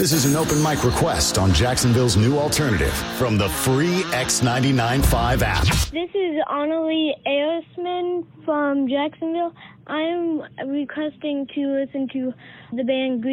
This is an open mic request on Jacksonville's new alternative from the free X99.5 app. This is Annalie Aosman from Jacksonville. I am requesting to listen to the band Green